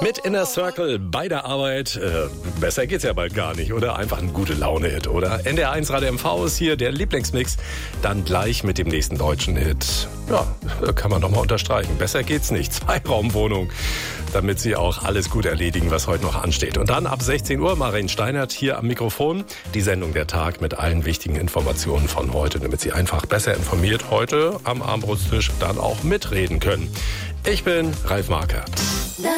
Mit Inner Circle bei der Arbeit. Besser geht's ja bald gar nicht, oder? Einfach ein gute Laune-Hit, oder? NDR1 Radio MV ist hier der Lieblingsmix. Dann gleich mit dem nächsten deutschen Hit. Ja, kann man nochmal unterstreichen. Besser geht's nicht. Zweiraumwohnung, damit Sie auch alles gut erledigen, was heute noch ansteht. Und dann ab 16 Uhr Maren Steinert hier am Mikrofon. Die Sendung der Tag mit allen wichtigen Informationen von heute, damit Sie einfach besser informiert heute am Armbrusttisch dann auch mitreden können. Ich bin Ralf Markert.